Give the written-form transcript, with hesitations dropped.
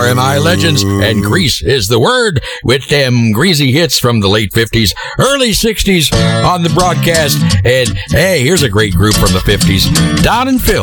RMI legends, and grease is the word, with them greasy hits from the late 50s, early 60s on the broadcast. And hey, here's a great group from the 50s, Don and Phil.